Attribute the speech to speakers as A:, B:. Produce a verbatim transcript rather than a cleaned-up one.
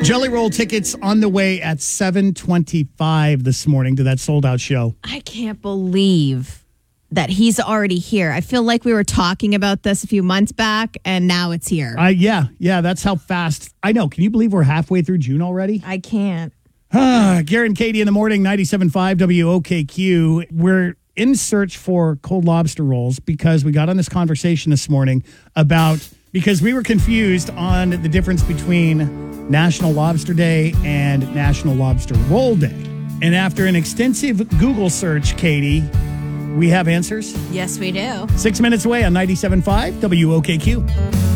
A: Jelly Roll tickets on the way at seven twenty-five this morning to that sold-out show.
B: I can't believe that he's already here. I feel like we were talking about this a few months back, and now it's here.
A: Uh, yeah, yeah, that's how fast. I know. Can you believe we're halfway through June already?
B: I can't.
A: Garrett and Katie in the morning, ninety-seven point five W O K Q. We're in search for cold lobster rolls because we got on this conversation this morning about, because we were confused on the difference between National Lobster Day and National Lobster Roll Day. And after an extensive Google search, Katie, we have answers.
B: Yes, we do.
A: Six minutes away on ninety-seven point five W O K Q.